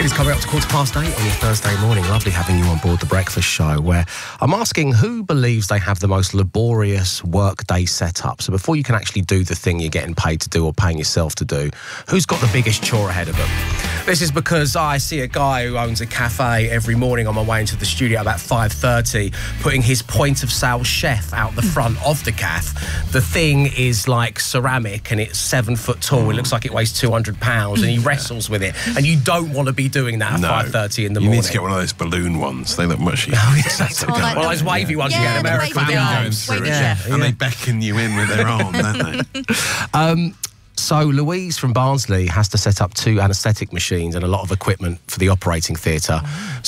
It's coming up to 8:15 on your Thursday morning. Lovely having you on board The Breakfast Show, where I'm asking who believes they have the most laborious workday setup. So before you can actually do the thing you're getting paid to do or paying yourself to do, who's got the biggest chore ahead of them? This is because I see a guy who owns a cafe every morning on my way into the studio about 5:30, putting his point of sale chef out the front of the cafe. The thing is like ceramic and it's 7 foot tall. It looks like it weighs 200 pounds and he wrestles with it. And you don't want to be doing that at 5:30 in the morning. You need to get one of those balloon ones. They look much easier. Well, those wavy ones you get in America with the arms. And they beckon you in with their arm, don't they? So Louise from Barnsley has to set up 2 anaesthetic machines and a lot of equipment for the operating theatre.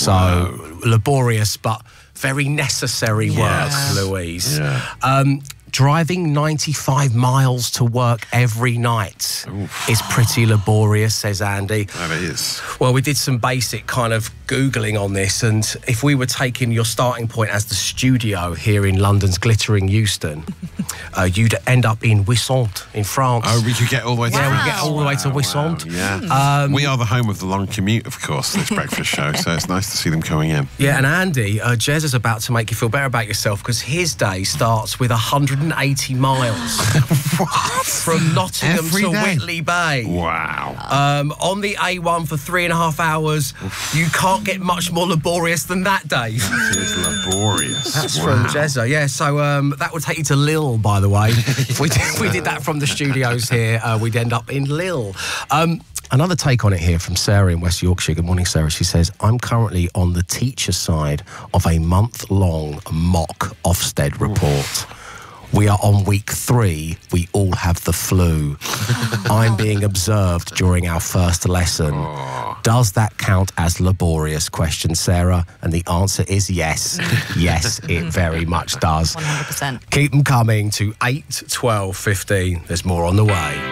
So laborious but very necessary work, Louise. Yeah. Driving 95 miles to work every night is pretty laborious, says Andy. That is. Well, we did some basic kind of Googling on this, and if we were taking your starting point as the studio here in London's glittering Euston, you'd end up in Wissant in France. Oh, we could get all the way to we get all the way to Wissant. Yeah. We are the home of the long commute, of course, this breakfast show, so it's nice to see them coming in. Yeah, and Andy, Jez is about to make you feel better about yourself because his day starts with 180 miles from Nottingham to Whitley Bay. Wow. On the A1 for 3.5 hours. You can't get much more laborious than that, Dave. That is laborious. That's from Jezza, yeah. So that would take you to Lille, by the way. If we did that from the studios here, we'd end up in Lille. Another take on it here from Sarah in West Yorkshire. Good morning, Sarah. She says, I'm currently on the teacher side of a month-long mock Ofsted report. We are on week 3. We all have the flu. I'm being observed during our first lesson. Does that count as laborious? Questions Sarah. And the answer is yes. Yes, it very much does. 100%. Keep them coming to 8, 12, 15. There's more on the way.